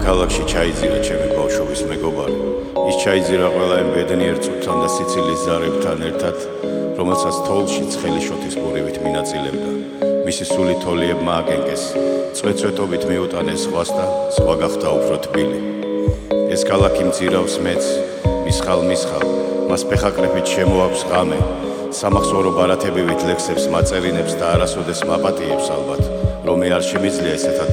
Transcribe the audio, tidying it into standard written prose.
ქალაქში ჩაიძირა ჩემი ბავშვობის მეგობარი. ის ჩაიძირა ყველა იმ ბედნიერ წუთთან და სიცილის ზარებთან ერთად, რომელსაც თოვლში ცხელი შოთის პურივით მინაწილებდა. მისი სული თოლიებმა აკენკეს, წვეწვეტობით მიუტანეს ზღვას და ზღვა გახდა უფრო თბილი. ეს ქალაქი მძირავს მეც, მისხალ, მას ფეხაკრეფით შემოაქვს ღამე, სამახსოვრო ბარათებივით ლექსებს მაწერინებს და არასოდეს მაპატიებს ალბათ, რომ არ შემიძლია ესეთა